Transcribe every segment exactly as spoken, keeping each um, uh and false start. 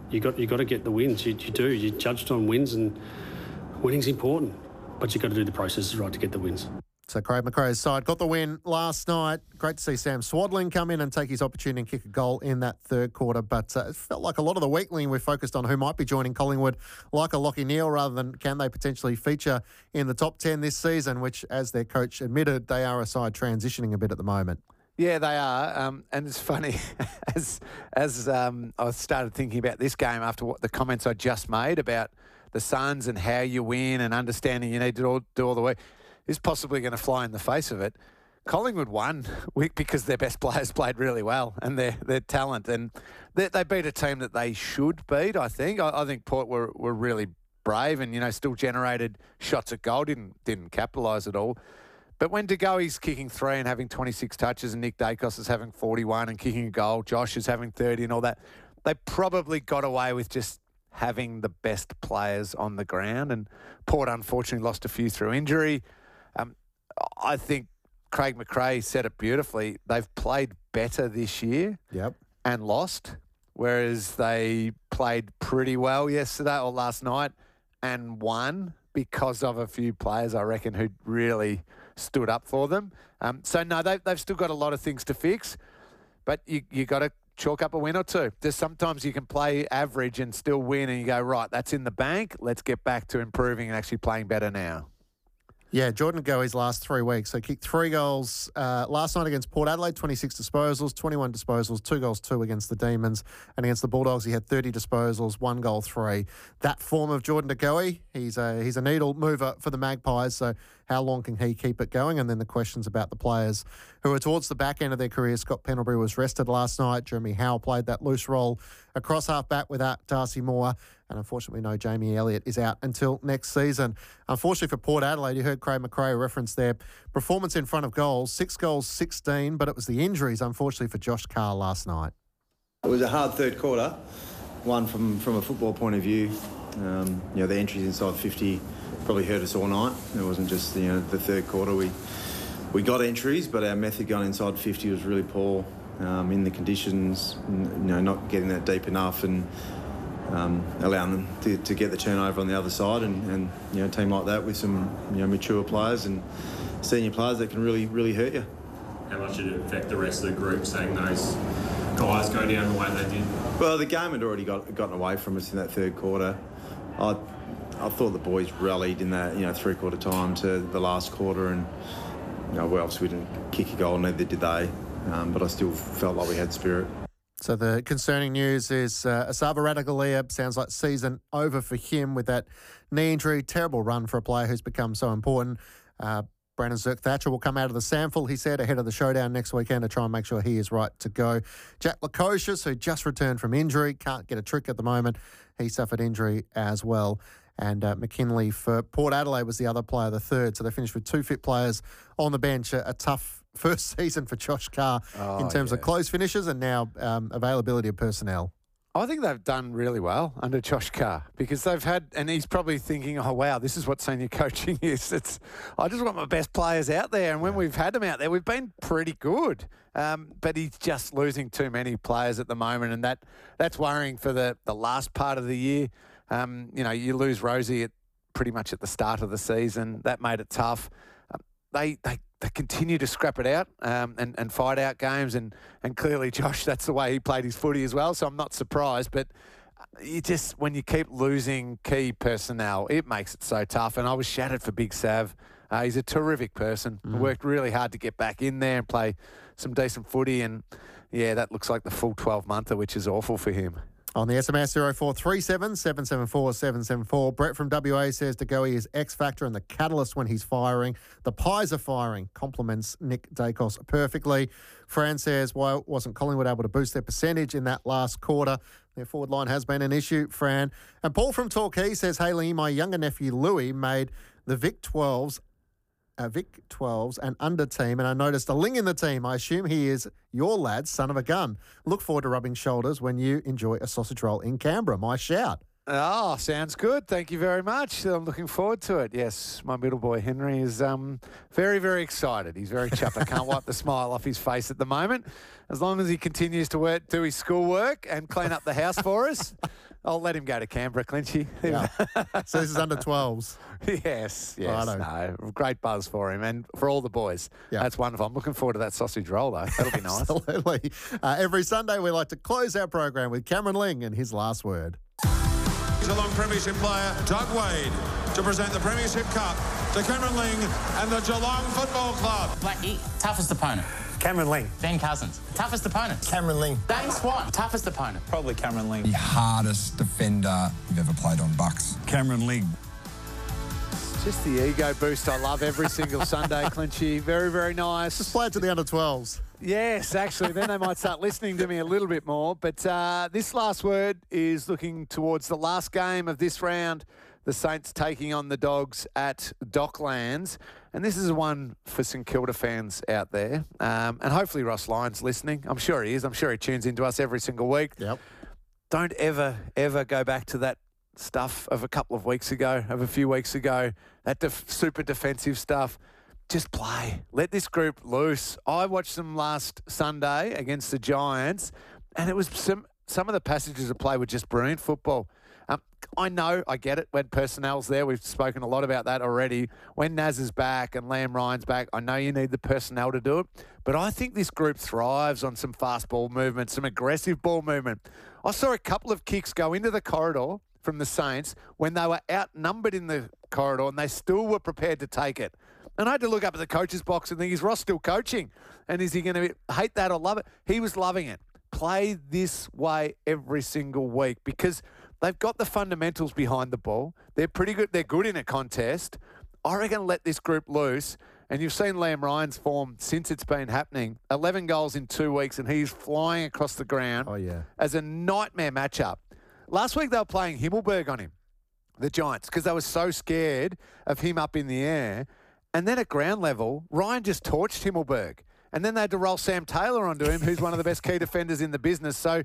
You got you got to get the wins. You, you do. You're judged on wins, and winning's important. But you've got to do the processes right to get the wins. So Craig McRae's side got the win last night. Great to see Sam Swadling come in and take his opportunity and kick a goal in that third quarter. But uh, it felt like a lot of the weekly we focused on who might be joining Collingwood, like a Lachie Neale, rather than can they potentially feature in the top ten this season, which, as their coach admitted, they are a side transitioning a bit at the moment. Yeah, they are. Um, and it's funny, as as um, I started thinking about this game after what the comments I just made about the Suns and how you win and understanding you need to all, do all the work, is possibly going to fly in the face of it. Collingwood won because their best players played really well and their their talent. And they, they beat a team that they should beat, I think. I, I think Port were, were really brave and, you know, still generated shots at goal, didn't didn't capitalise at all. But when De Goey's kicking three and having twenty-six touches and Nick Dacos is having forty-one and kicking a goal, Josh is having thirty and all that, they probably got away with just having the best players on the ground. And Port, unfortunately, lost a few through injury. Um, I think Craig McRae said it beautifully. They've played better this year yep. and lost, whereas they played pretty well yesterday or last night and won because of a few players, I reckon, who really stood up for them. Um, so, no, they, they've still got a lot of things to fix, but you you got to chalk up a win or two. There's sometimes you can play average and still win and you go, right, that's in the bank. Let's get back to improving and actually playing better now. Yeah, Jordan De Goey's last three weeks. So kicked three goals uh, last night against Port Adelaide, twenty-six disposals, twenty-one disposals, two goals, two against the Demons. And against the Bulldogs, he had thirty disposals, one goal, three. That form of Jordan De Goey, he's a, he's a needle mover for the Magpies. So how long can he keep it going? And then the questions about the players who are towards the back end of their career. Scott Pendlebury was rested last night. Jeremy Howe played that loose role across half-back without Darcy Moore. And unfortunately, no, Jamie Elliott is out until next season. Unfortunately for Port Adelaide, you heard Craig McRae reference their performance in front of goals. Six goals, sixteen, but it was the injuries, unfortunately, for Josh Carr last night. It was a hard third quarter, one from, from a football point of view. Um, you know, the entries inside fifty probably hurt us all night. It wasn't just, you know, the third quarter. We we got entries, but our method going inside fifty was really poor um, in the conditions, you know, not getting that deep enough and Um, allowing them to, to get the turnover on the other side, and, and you know, a team like that with some, you know, mature players and senior players that can really really hurt you. How much did it affect the rest of the group, seeing those guys go down the way they did? Well, the game had already got gotten away from us in that third quarter. I I thought the boys rallied in that, you know, three quarter time to the last quarter, and you know, well, obviously we didn't kick a goal, neither did they, um, but I still felt like we had spirit. So the concerning news is uh, Asava Ratugolea, sounds like season over for him with that knee injury. Terrible run for a player who's become so important. Uh, Brandon Zerk-Thatcher will come out of the sample, he said, ahead of the showdown next weekend to try and make sure he is right to go. Jack Lukosius, who just returned from injury, can't get a trick at the moment. He suffered injury as well. And uh, McKinley for Port Adelaide was the other player, the third. So they finished with two fit players on the bench. A, a tough first season for Josh Carr oh, in terms yeah. of close finishes and now um, availability of personnel. I think they've done really well under Josh Carr because they've had, and he's probably thinking, oh, wow, this is what senior coaching is. It's, I just want my best players out there. And when yeah. we've had them out there, we've been pretty good. Um, but he's just losing too many players at the moment. And that that's worrying for the, the last part of the year. Um, you know, you lose Rosie at pretty much at the start of the season. That made it tough. Um, they, they they continue to scrap it out um, and, and fight out games. And, and clearly, Josh, that's the way he played his footy as well. So I'm not surprised. But you just, when you keep losing key personnel, it makes it so tough. And I was shattered for Big Sav. Uh, he's a terrific person. Mm. Worked really hard to get back in there and play some decent footy. And, yeah, that looks like the full twelve-monther, which is awful for him. On the S M S zero four three seven, seven seven four, seven seven four, Brett from W A says De Goey is X factor and the catalyst when he's firing. The Pies are firing. Compliments Nick Dacos perfectly. Fran says, why wasn't Collingwood able to boost their percentage in that last quarter? Their forward line has been an issue, Fran. And Paul from Torquay says, hey Lee, my younger nephew Louis made the Vic twelves Uh, Vic twelves and under team, and I noticed a Ling in the team. I assume he is your lad, son of a gun. Look forward to rubbing shoulders when you enjoy a sausage roll in Canberra. My shout. Oh, sounds good. Thank you very much. I'm looking forward to it. Yes, my middle boy Henry is um, very, very excited. He's very chuffed. I can't wipe the smile off his face at the moment. As long as he continues to work, do his schoolwork and clean up the house for us, I'll let him go to Canberra, Clinchy. Yeah. So this is under twelves. Yes, yes. Righto. No, great buzz for him and for all the boys. Yeah. That's wonderful. I'm looking forward to that sausage roll, though. That'll be nice. Absolutely. Uh, every Sunday, we like to close our program with Cameron Ling and his last word. Geelong Premiership player Doug Wade to present the Premiership Cup to Cameron Ling and the Geelong Football Club. Blackie, toughest opponent. Cameron Ling. Ben Cousins, toughest opponent. Cameron Ling. Dane Swan, toughest opponent. Probably Cameron Ling. The hardest defender you've ever played on Bucks. Cameron Ling. Just the ego boost I love every single Sunday, Clinchy. Very, very nice. Just play it to the under twelves. Yes, actually, then they might start listening to me a little bit more. But uh, this last word is looking towards the last game of this round. The Saints taking on the Dogs at Docklands. And this is one for St Kilda fans out there. Um, and hopefully Ross Lyon's listening. I'm sure he is. I'm sure he tunes into us every single week. Yep. Don't ever, ever go back to that stuff of a couple of weeks ago, of a few weeks ago, that def- super defensive stuff. Just play. Let this group loose. I watched them last Sunday against the Giants, and it was some some of the passages of play were just brilliant football. Um, I know, I get it, when personnel's there. We've spoken a lot about that already. When Naz is back and Liam Ryan's back, I know you need the personnel to do it. But I think this group thrives on some fast ball movement, some aggressive ball movement. I saw a couple of kicks go into the corridor from the Saints when they were outnumbered in the corridor and they still were prepared to take it. And I had to look up at the coach's box and think, is Ross still coaching? And is he going to hate that or love it? He was loving it. Play this way every single week because they've got the fundamentals behind the ball. They're pretty good. They're good in a contest. I reckon let this group loose. And you've seen Liam Ryan's form since it's been happening. eleven goals in two weeks and he's flying across the ground Oh, yeah. as a nightmare matchup. Last week they were playing Himmelberg on him, the Giants, because they were so scared of him up in the air. And then at ground level, Ryan just torched Himmelberg. And then they had to roll Sam Taylor onto him, who's one of the best key defenders in the business. So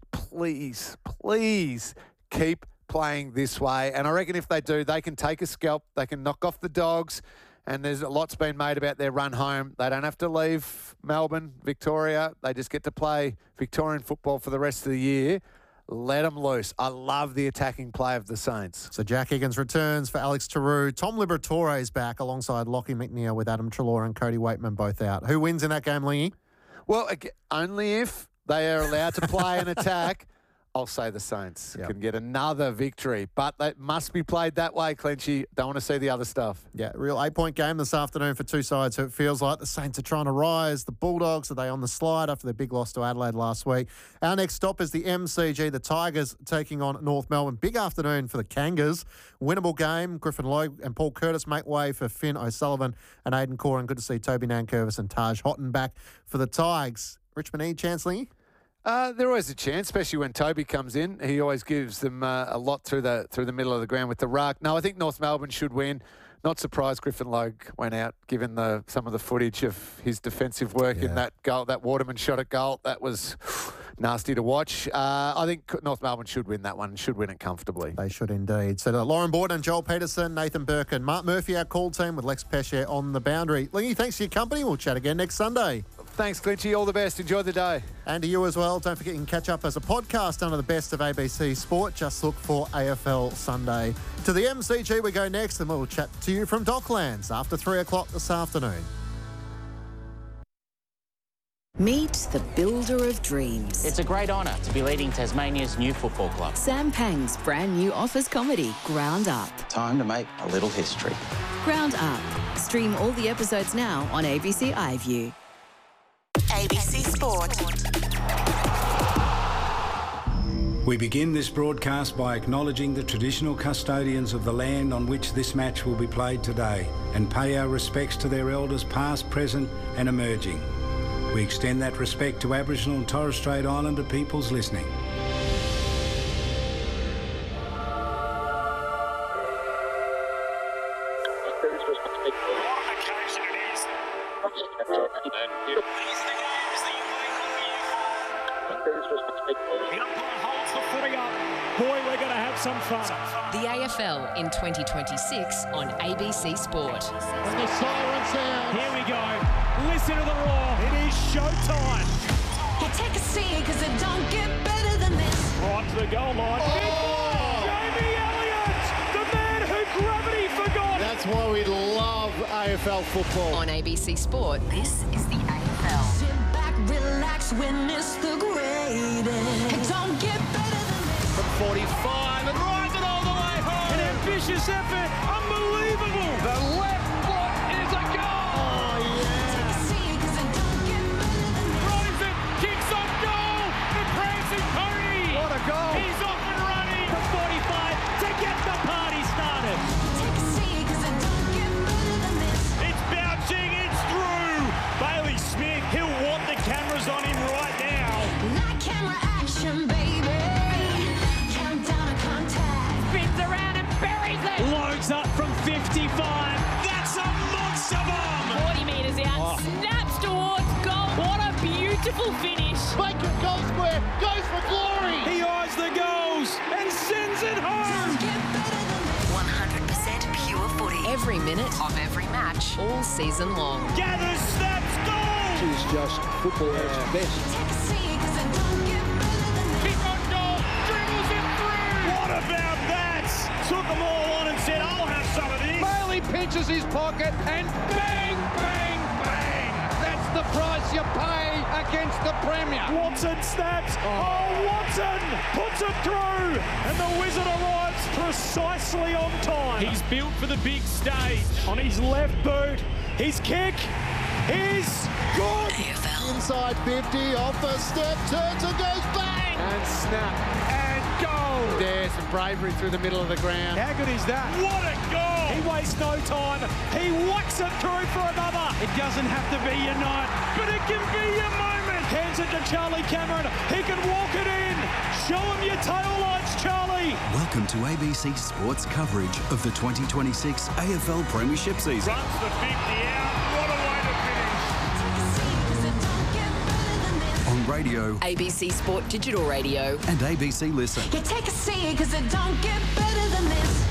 please, please keep playing this way. And I reckon if they do, they can take a scalp. They can knock off the Dogs. And there's a lot's been made about their run home. They don't have to leave Melbourne, Victoria. They just get to play Victorian football for the rest of the year. Let them loose. I love the attacking play of the Saints. So Jack Higgins returns for Alex Tarou. Tom Liberatore is back alongside Lockie McNeil with Adam Treloar and Cody Waitman both out. Who wins in that game, Lingy? Well, ag- only if they are allowed to play an attack. I'll say the Saints Yep. can get another victory, but that must be played that way, Clinchy. Don't want to see the other stuff. Yeah, real eight-point game this afternoon for two sides. So it feels like the Saints are trying to rise. The Bulldogs, are they on the slide after their big loss to Adelaide last week? Our next stop is the M C G. The Tigers taking on North Melbourne. Big afternoon for the Kangas. Winnable game. Griffin Logue and Paul Curtis make way for Finn O'Sullivan and Aidan Corrin. Good to see Toby Nankervis and Taj Houghton back for the Tigers. Richmond E, chance, Lingy? Uh, they're always a chance, especially when Toby comes in. He always gives them uh, a lot through the through the middle of the ground with the ruck. No, I think North Melbourne should win. Not surprised Griffin Logue went out, given the some of the footage of his defensive work Yeah. in that goal, that Waterman shot at goal. That was nasty to watch. Uh, I think North Melbourne should win that one, should win it comfortably. They should indeed. So uh, Lauren Borden, Joel Peterson, Nathan Burke and Mark Murphy, our call team with Lex Pesce on the boundary. Lingy, thanks for your company. We'll chat again next Sunday. Thanks, Clinchy. All the best. Enjoy the day. And to you as well. Don't forget you can catch up as a podcast under the best of A B C Sport. Just look for A F L Sunday. To the M C G we go next, and we'll chat to you from Docklands after three o'clock this afternoon. Meet the builder of dreams. It's a great honour to be leading Tasmania's new football club. Sam Pang's brand new office comedy, Ground Up. Time to make a little history. Ground Up. Stream all the episodes now on A B C iView. A B C Sport. We begin this broadcast by acknowledging the traditional custodians of the land on which this match will be played today and pay our respects to their elders past, present and emerging. We extend that respect to Aboriginal and Torres Strait Islander peoples listening. Some fun. The A F L in twenty twenty-six on A B C Sport. And the siren sound. Here we go. Listen to the roar. It is showtime. You take a seat because it don't get better than this. Right to the goal line. Oh. F L football. On A B C Sport, this is the A F L. Sit back, relax, witness the greatest. It don't get better than this. From forty-five and rides it all the way home. An ambitious effort. Unbelievable. The left foot is a goal. Oh, yeah. Take a seat, 'cause it don't get better than this. Throws it, kicks on goal. The prancing pony. What a goal. He's off and running from forty-five to get the party started. Take a seat, 'cause it don't get better than this. It's bouncing, it's through. Bailey Smith, he'll want the cameras on him right now. Not camera action, baby. Countdown to contact. Spins around and buries it. Loads up from fifty-five. That's a monster bomb. forty metres out, snaps towards goal. What a beautiful finish. Bacon goal square, goes for glory. He eyes the goals and sends it home. one hundred percent pure footy. Every minute of every match, all season long. Gathers, snaps, goal. She's just football at its best. Take a seat, 'cause it don't get better than this. Kick on goal, dribbles it through. What about that? Took them all on and said, I'll have some of this. Bailey pinches his pocket and bang, bang, bang. That's the price you pay against the Premier. Watson snaps. Oh, Watson puts it through. And the Wizard arrives precisely on time. He's built for the big stage. On his left boot, his kick is good. A F L. Inside fifty, off a step, turns and goes bang. And snap. And goal. There's some bravery through the middle of the ground. How good is that? What a goal. He wastes no time. He whacks it through for another. It doesn't have to be your night, but it can be your moment. Hands it to Charlie Cameron. He can walk it in. Show him your tail lights, Charlie. Welcome to A B C Sports coverage of the twenty twenty-six A F L Premiership season. Runs the fifty out. What a way to finish. Take a seat, 'cause it don't get better than this. On radio A B C Sport Digital Radio. and A B C Listen. Yeah, take a seat, 'cause it don't get better than this.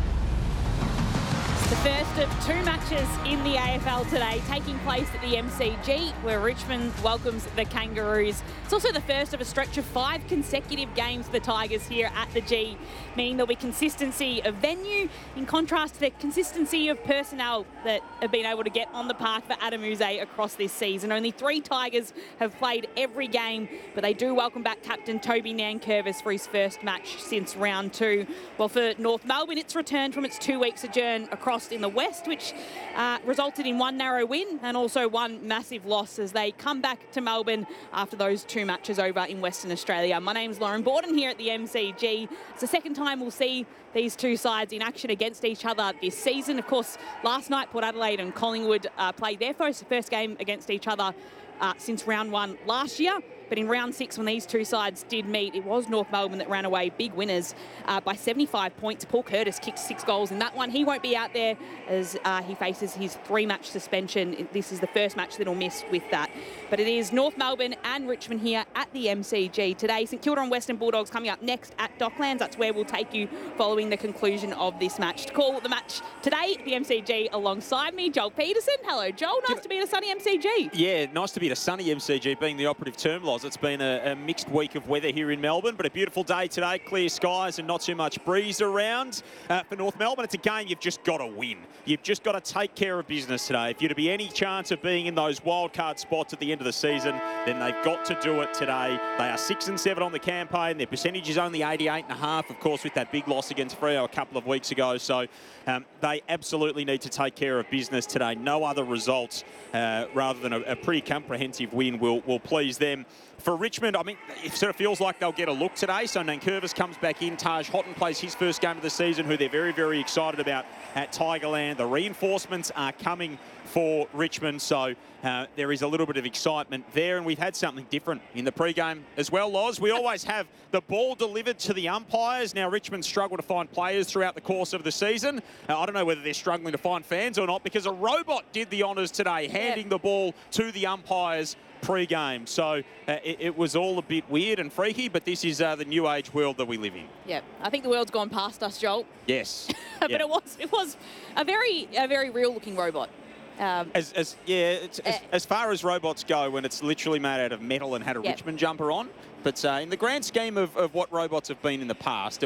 The first of two matches in the A F L today, taking place at the M C G, where Richmond welcomes the Kangaroos. It's also the first of a stretch of five consecutive games for the Tigers here at the G, meaning there'll be consistency of venue, in contrast to the consistency of personnel that have been able to get on the park for Adamuse across this season. Only three Tigers have played every game, but they do welcome back captain Toby Nankervis for his first match since round two. Well, for North Melbourne, it's returned from its two-week sojourn across in the West, which uh, resulted in one narrow win and also one massive loss as they come back to Melbourne after those two matches over in Western Australia. My name's Lauren Borden here at the M C G. It's the second time we'll see these two sides in action against each other this season. Of course, last night Port Adelaide and Collingwood uh, played their first, first game against each other uh, since round one last year. But in round six, when these two sides did meet, it was North Melbourne that ran away big winners uh, by seventy-five points. Paul Curtis kicked six goals in that one. He won't be out there as uh, he faces his three-match suspension. This is the first match that he'll miss with that. But it is North Melbourne and Richmond here at the M C G today. St Kilda and Western Bulldogs coming up next at Docklands. That's where we'll take you following the conclusion of this match. To call the match today at the M C G alongside me, Joel Peterson. Hello, Joel. Nice to be at a sunny M C G. Yeah, nice to be at a sunny M C G, being the operative term, Loz. It's been a, a mixed week of weather here in Melbourne, but a beautiful day today, clear skies and not too much breeze around. Uh, for North Melbourne, it's a game you've just got to win. You've just got to take care of business today. If you're to be any chance of being in those wildcard spots at the end of the season, then they've got to do it today. They are six and seven on the campaign. Their percentage is only eighty-eight and a half, of course, with that big loss against Freo a couple of weeks ago. So um, they absolutely need to take care of business today. No other results uh, rather than a, a pretty comprehensive win will, will please them. For Richmond, I mean, it sort of feels like they'll get a look today. So Nankervis comes back in. Taj Houghton plays his first game of the season, who they're very, very excited about at Tigerland. The reinforcements are coming for Richmond, so uh, there is a little bit of excitement there. And we've had something different in the pre-game as well, Loz. We always have the ball delivered to the umpires. Now, Richmond struggle to find players throughout the course of the season. Uh, I don't know whether they're struggling to find fans or not, because a robot did the honours today, handing yeah. the ball to the umpires pre-game. So uh, it, it was all a bit weird and freaky, but this is uh, the new age world that we live in. Yeah, I think the world's gone past us, Joel. Yes. but yeah. it was it was a very a very real looking robot. Um, as, as yeah, it's, uh, as, as far as robots go, when it's literally made out of metal and had a yeah. Richmond jumper on. But uh, in the grand scheme of, of what robots have been in the past,